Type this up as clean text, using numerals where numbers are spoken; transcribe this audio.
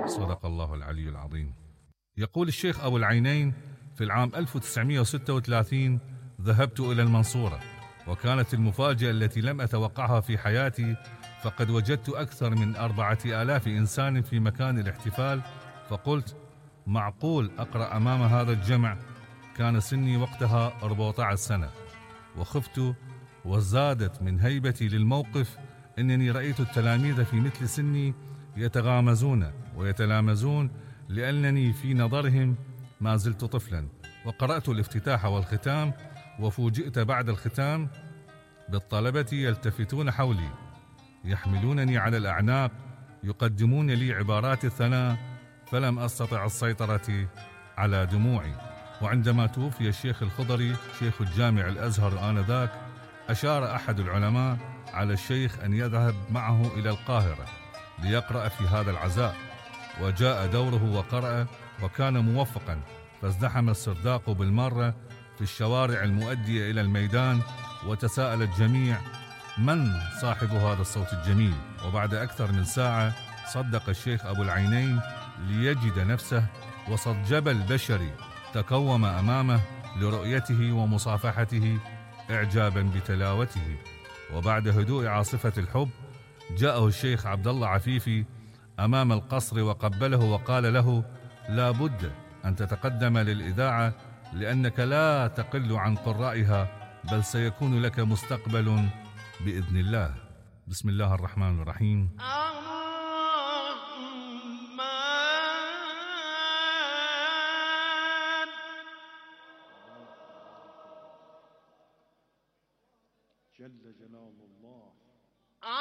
صدق الله العلي العظيم. يقول الشيخ أبو العينين: في العام 1936 ذهبت إلى المنصورة، وكانت المفاجأة التي لم أتوقعها في حياتي، فقد وجدت أكثر من 4000 إنسان في مكان الاحتفال، فقلت: معقول أقرأ أمام هذا الجمع؟ كان سني وقتها 14 سنة، وخفت وزادت من هيبتي للموقف أنني رأيت التلاميذ في مثل سني يتغامزون ويتلامزون، لأنني في نظرهم ما زلت طفلا. وقرأت الافتتاح والختام، وفوجئت بعد الختام بالطلبة يلتفتون حولي، يحملونني على الأعناق، يقدمون لي عبارات الثناء، فلم أستطع السيطرة على دموعي. وعندما توفي الشيخ الخضري شيخ الجامع الأزهر آنذاك، أشار أحد العلماء على الشيخ أن يذهب معه إلى القاهرة ليقرأ في هذا العزاء، وجاء دوره وقرأ، وكان موفقا، فازدحم السرداق بالمرة في الشوارع المؤدية إلى الميدان، وتساءل الجميع: من صاحب هذا الصوت الجميل؟ وبعد أكثر من ساعة صدق الشيخ أبو العينين ليجد نفسه وسط جبل بشري تكوم أمامه لرؤيته ومصافحته إعجابا بتلاوته. وبعد هدوء عاصفة الحب جاءه الشيخ عبد الله عفيفي أمام القصر وقبله وقال له: لا بد أن تتقدم للإذاعة، لأنك لا تقل عن قرائها، بل سيكون لك مستقبل بإذن الله. بسم الله الرحمن الرحيم.